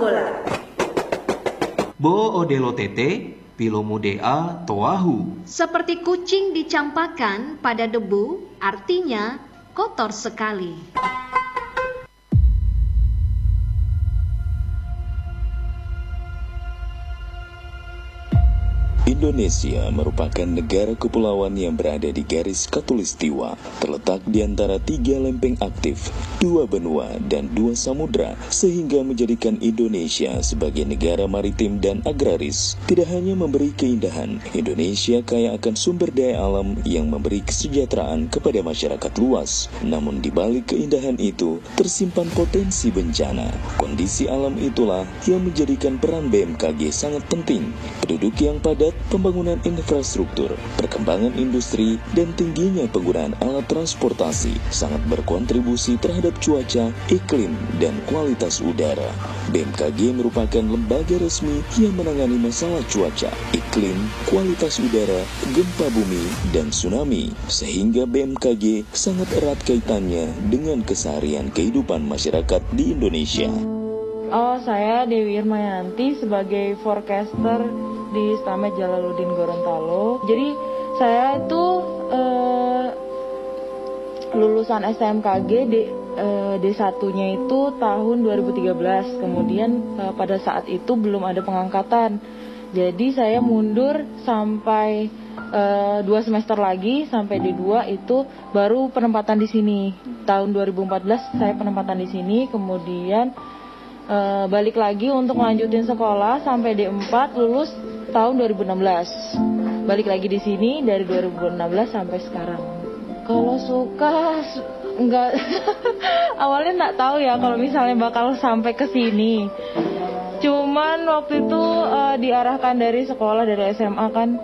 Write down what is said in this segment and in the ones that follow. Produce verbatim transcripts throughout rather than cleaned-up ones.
bola. Bo odelo tete, pilomu dea toahu. Seperti kucing dicampakkan pada debu, artinya kotor sekali. Indonesia merupakan negara kepulauan yang berada di garis khatulistiwa, terletak di antara tiga lempeng aktif, dua benua, dan dua samudra, sehingga menjadikan Indonesia sebagai negara maritim dan agraris. Tidak hanya memberi keindahan, Indonesia kaya akan sumber daya alam yang memberi kesejahteraan kepada masyarakat luas. Namun di balik keindahan itu, tersimpan potensi bencana. Kondisi alam itulah yang menjadikan peran B M K G sangat penting. Penduduk yang padat, pembangunan infrastruktur, perkembangan industri, dan tingginya penggunaan alat transportasi sangat berkontribusi terhadap cuaca, iklim, dan kualitas udara. B M K G merupakan lembaga resmi yang menangani masalah cuaca, iklim, kualitas udara, gempa bumi, dan tsunami, sehingga B M K G sangat erat kaitannya dengan keseharian kehidupan masyarakat di Indonesia. Oh, saya Dewi Irmayanti sebagai forecaster di Stamed Jalaluddin Gorontalo. Jadi saya itu eh, lulusan S M K G di eh, D satu-nya itu tahun dua ribu tiga belas. Kemudian eh, pada saat itu belum ada pengangkatan. Jadi saya mundur sampai eh, dua semester lagi, sampai D dua itu baru penempatan di sini. Tahun dua ribu empat belas saya penempatan di sini, kemudian Uh, balik lagi untuk melanjutin sekolah sampai D empat, lulus tahun dua ribu enam belas. Balik lagi di sini dari dua ribu enam belas sampai sekarang. Kalau suka enggak awalnya enggak tahu ya kalau misalnya bakal sampai ke sini. Cuman waktu itu uh, diarahkan dari sekolah, dari S M A kan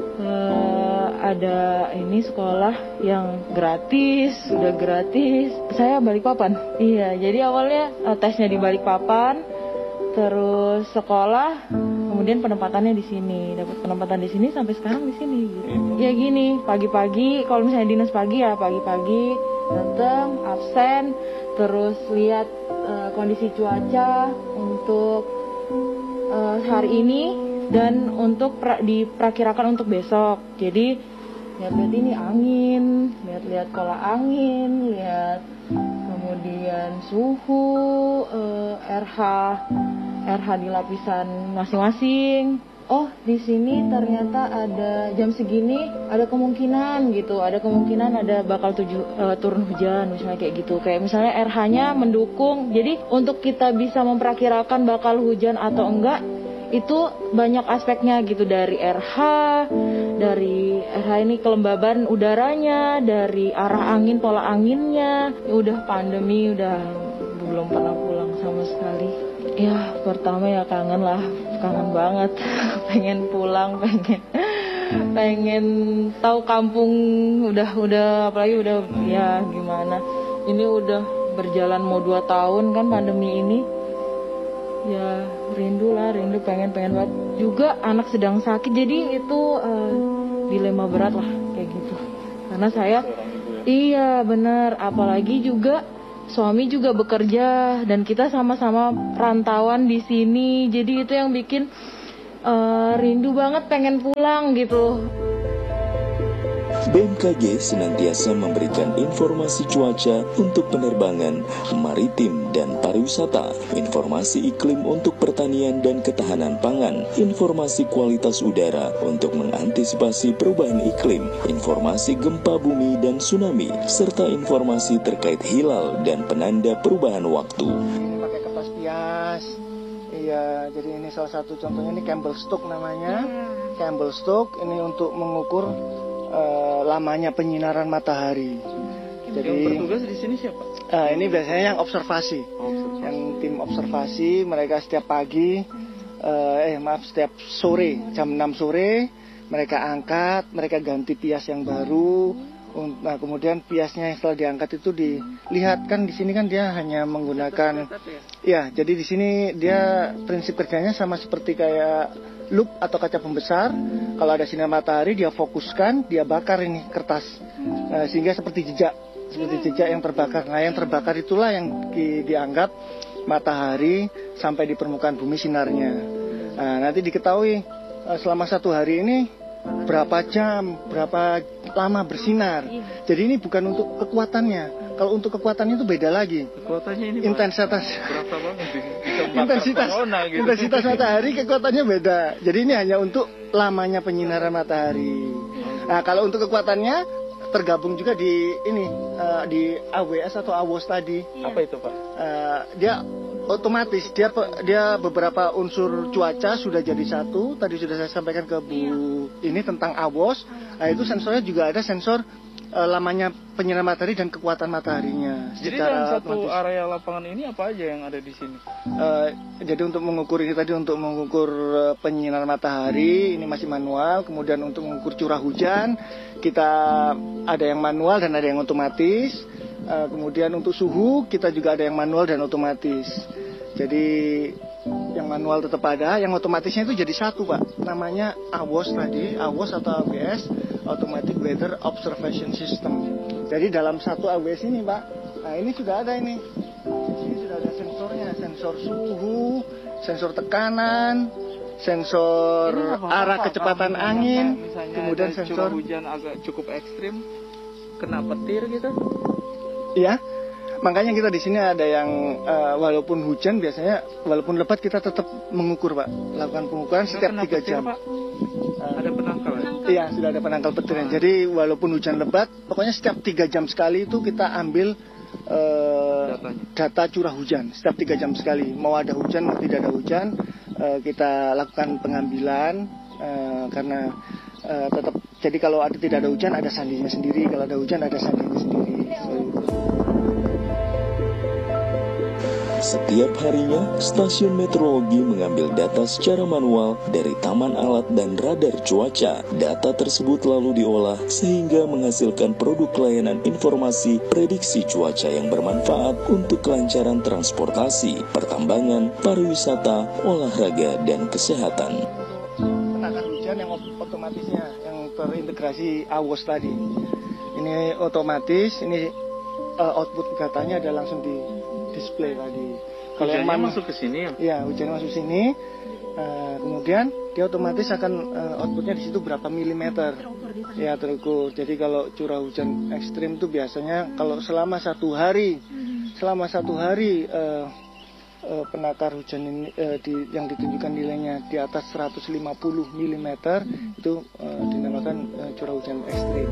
uh, ada ini sekolah yang gratis, udah gratis. Saya Balikpapan. Iya, jadi awalnya uh, tesnya di Balikpapan, terus sekolah, kemudian penempatannya di sini. Dapat penempatan di sini sampai sekarang di sini. Gitu. Ya gini, pagi-pagi kalau misalnya dinas pagi ya pagi-pagi datang absen, terus lihat uh, kondisi cuaca untuk uh, hari ini dan untuk pra, diperkirakan untuk besok. Jadi lihat-lihat ini angin, lihat-lihat pola angin, lihat kemudian suhu, uh, R H, R H di lapisan masing-masing. Oh, di sini ternyata ada jam segini ada kemungkinan gitu, ada kemungkinan ada bakal tuju, uh, turun hujan misalnya kayak gitu. Kayak misalnya R H-nya mendukung. Jadi untuk kita bisa memperkirakan bakal hujan atau enggak, itu banyak aspeknya gitu, dari R H, dari R H ini kelembaban udaranya, dari arah angin, pola anginnya. Ya udah pandemi, udah belum pernah pulang sama sekali. Ya pertama ya kangen lah, kangen banget, pengen pulang, pengen pengen tahu kampung, udah udah apalagi udah ya gimana. Ini udah berjalan mau dua tahun kan pandemi ini. Ya rindu lah, rindu pengen-pengen banget. Juga anak sedang sakit, jadi itu uh, dilema berat lah kayak gitu. Karena saya, iya benar, apalagi juga suami juga bekerja dan kita sama-sama rantauan di sini. Jadi itu yang bikin uh, rindu banget pengen pulang gitu. B M K G senantiasa memberikan informasi cuaca untuk penerbangan, maritim, dan pariwisata, informasi iklim untuk pertanian dan ketahanan pangan, informasi kualitas udara untuk mengantisipasi perubahan iklim, informasi gempa bumi dan tsunami, serta informasi terkait hilal dan penanda perubahan waktu. Ini pakai kertas pias. Iya, jadi ini salah satu contohnya, ini Campbell Stock namanya. Campbell Stock ini untuk mengukur Uh, lamanya penyinaran matahari. Jadi yang bertugas di sini siapa? Uh, ini biasanya yang observasi, observasi. Yang tim observasi, mereka setiap pagi, uh, eh maaf setiap sore jam enam sore mereka angkat, mereka ganti pias yang baru. Nah kemudian piasnya yang setelah diangkat itu dilihat, kan di sini kan dia hanya menggunakan, ya jadi di sini dia prinsip kerjanya sama seperti kayak loop atau kaca pembesar. Kalau ada sinar matahari dia fokuskan, dia bakar ini kertas, nah, sehingga seperti jejak, seperti jejak yang terbakar. Nah yang terbakar itulah yang di, dianggap matahari sampai di permukaan bumi sinarnya. Nah, nanti diketahui uh, selama satu hari ini berapa jam, berapa lama bersinar. Jadi ini bukan untuk kekuatannya. Kalau untuk kekuatannya itu beda lagi. Kekuatannya ini intensitas. Berapa banget? intensitas gitu. intensitas matahari kekuatannya beda. Jadi ini hanya untuk lamanya penyinaran matahari. Nah, kalau untuk kekuatannya tergabung juga di ini uh, di A W S atau A W O S tadi. Apa itu, Pak? Uh, dia otomatis dia dia beberapa unsur cuaca sudah jadi satu. Tadi sudah saya sampaikan ke Bu ini tentang A W O S. Nah, itu sensornya juga ada sensor uh, lamanya penyinaran matahari dan kekuatan mataharinya. Jadi dalam satu otomatis. Area lapangan ini apa aja yang ada di sini? Uh, jadi untuk mengukur ini tadi untuk mengukur uh, penyinaran matahari ini masih manual. Kemudian untuk mengukur curah hujan kita ada yang manual dan ada yang otomatis. Uh, kemudian untuk suhu kita juga ada yang manual dan otomatis. Jadi yang manual tetap ada, yang otomatisnya itu jadi satu, Pak. Namanya A W O S tadi, A W O S atau A W S, Automatic Weather Observation System. Jadi dalam satu A W S ini, Pak, nah ini sudah ada ini. Ini sudah ada sensornya, sensor suhu, sensor tekanan, sensor arah apa, kecepatan apa, angin, misalnya kemudian sensor hujan agak cukup ekstrim, kena petir gitu. Iya, makanya kita di sini ada yang uh, walaupun hujan biasanya, walaupun lebat kita tetap mengukur, Pak. Lakukan pengukuran setiap tiga jam. Pak? Uh, ada penangkal ya? Iya, sudah ada penangkal petirnya. Jadi walaupun hujan lebat, pokoknya setiap tiga jam sekali itu kita ambil uh, data curah hujan. Setiap tiga jam sekali. Mau ada hujan, mau tidak ada hujan, uh, kita lakukan pengambilan uh, karena uh, tetap. Jadi kalau ada tidak ada hujan, ada sandinya sendiri. Kalau ada hujan, ada sandinya sendiri. Setiap harinya, stasiun meteorologi mengambil data secara manual dari taman alat dan radar cuaca. Data tersebut lalu diolah sehingga menghasilkan produk layanan informasi prediksi cuaca yang bermanfaat untuk kelancaran transportasi, pertambangan, pariwisata, olahraga, dan kesehatan. Penakar hujan yang otomatisnya, yang terintegrasi A W O S tadi. Ini otomatis, ini uh, output datanya ada langsung di display tadi. Kalau yang masuk ke sini ya? Iya, hujannya masuk sini. Uh, kemudian dia otomatis akan uh, outputnya di situ berapa milimeter. Ya, terukur. Jadi kalau curah hujan ekstrim itu biasanya kalau selama satu hari, selama satu hari uh, uh, penakar hujan ini uh, di, yang ditunjukkan nilainya di atas seratus lima puluh milimeter itu uh, dinamakan uh, curah hujan ekstrim.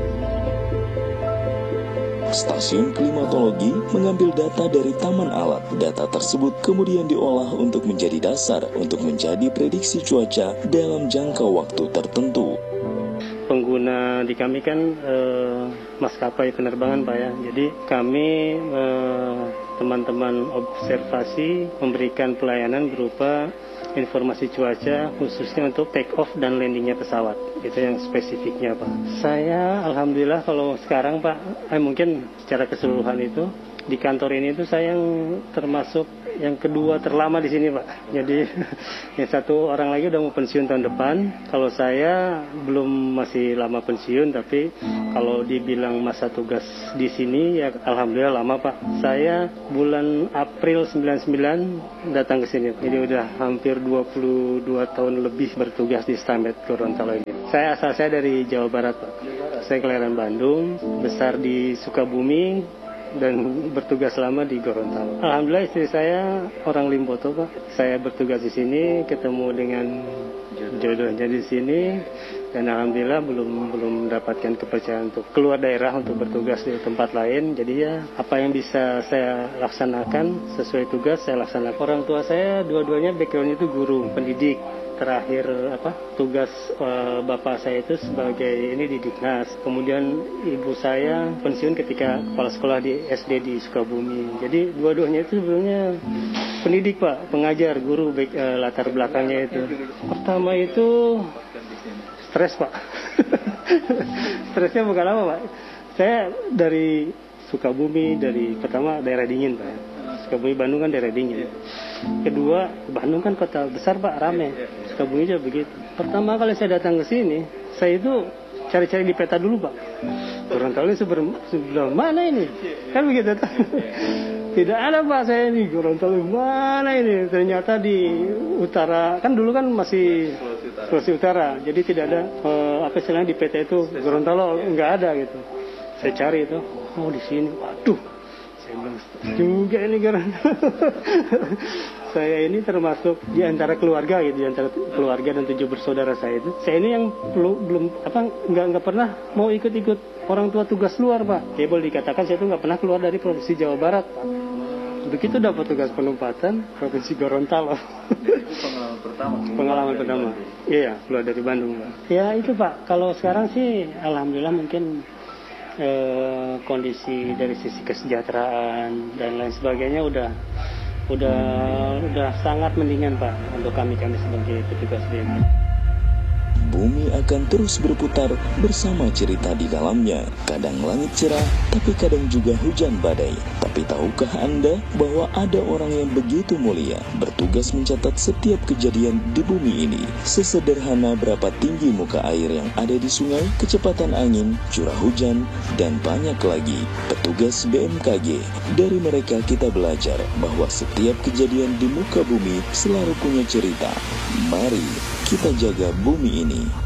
Stasiun klimatologi mengambil data dari taman alat. Data tersebut kemudian diolah untuk menjadi dasar untuk menjadi prediksi cuaca dalam jangka waktu tertentu. Pengguna di kami kan eh, maskapai penerbangan, Pak ya. Jadi kami eh, teman-teman observasi memberikan pelayanan berupa informasi cuaca khususnya untuk take off dan landingnya pesawat. Itu yang spesifiknya, Pak. Saya alhamdulillah kalau sekarang, Pak, eh, mungkin secara keseluruhan itu di kantor ini itu saya yang termasuk yang kedua terlama di sini, Pak. Jadi yang satu orang lagi udah mau pensiun tahun depan. Kalau saya belum, masih lama pensiun, tapi kalau dibilang masa tugas di sini ya alhamdulillah lama, Pak. Saya bulan April sembilan puluh sembilan datang ke sini. Jadi udah hampir dua puluh dua tahun lebih bertugas di Stamed Gorontalo ini. Saya asal saya dari Jawa Barat, Pak. Saya kelahiran Bandung, besar di Sukabumi, dan bertugas lama di Gorontalo. Alhamdulillah istri saya orang Limboto, Pak. Saya bertugas di sini, ketemu dengan jodohnya di sini, dan alhamdulillah belum belum mendapatkan kepercayaan untuk keluar daerah untuk bertugas di tempat lain. Jadi ya apa yang bisa saya laksanakan sesuai tugas saya laksanakan. Orang tua saya dua-duanya background itu guru, pendidik. Terakhir apa tugas uh, bapak saya itu sebagai ini di Diknas. Kemudian ibu saya pensiun ketika kepala sekolah di S D di Sukabumi. Jadi dua-duanya itu sebelumnya pendidik, Pak, pengajar, guru, baik, uh, latar belakangnya itu. Pertama itu stres, Pak. Stresnya bukan apa, Pak. Saya dari Sukabumi, dari pertama daerah dingin, Pak. Sukabumi Bandung kan daerah dingin. Kedua, Bandung kan kota besar, Pak, rame. Sukabumi juga begitu. Pertama kali saya datang ke sini, saya itu cari-cari di peta dulu, Pak. Gorontalo sebelah mana ini? Kan begitu. Tidak ada Pak, saya ini Gorontalo mana ini? Ternyata di utara, kan dulu kan masih Sulawesi Utara, jadi tidak ada eh, apa istilahnya di peta itu Gorontalo nggak ada gitu. Saya cari itu, oh di sini, waduh, saya bilang juga ini Gorontalo. Saya ini termasuk di antara keluarga gitu, di antara keluarga dan tujuh bersaudara saya itu. Saya ini yang belum, belum apa nggak nggak pernah mau ikut-ikut orang tua tugas luar Pak. Ya boleh dikatakan saya itu nggak pernah keluar dari provinsi Jawa Barat Pak. Begitu dapat tugas penempatan provinsi Gorontalo. Itu pengalaman pertama. Pengalaman pertama. Iya, keluar dari Bandung Pak. Ya itu Pak. Kalau sekarang sih, alhamdulillah mungkin eh, kondisi dari sisi kesejahteraan dan lain sebagainya udah udah udah sangat mendingan Pak untuk kami kami sebagai petugas B M K. Bumi akan terus berputar bersama cerita di dalamnya. Kadang langit cerah, tapi kadang juga hujan badai. Tapi tahukah Anda bahwa ada orang yang begitu mulia bertugas mencatat setiap kejadian di bumi ini? Sesederhana berapa tinggi muka air yang ada di sungai, kecepatan angin, curah hujan, dan banyak lagi. Petugas B M K G, dari mereka kita belajar bahwa setiap kejadian di muka bumi selalu punya cerita. Mari kita jaga bumi ini.